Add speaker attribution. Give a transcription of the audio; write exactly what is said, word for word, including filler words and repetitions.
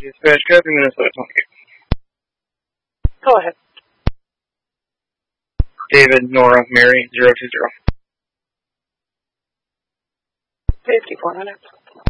Speaker 1: Dispatch copy, Minnesota twenty-eight.
Speaker 2: Go ahead.
Speaker 1: David, Nora, Mary, zero two zero.
Speaker 2: Safety four hundred.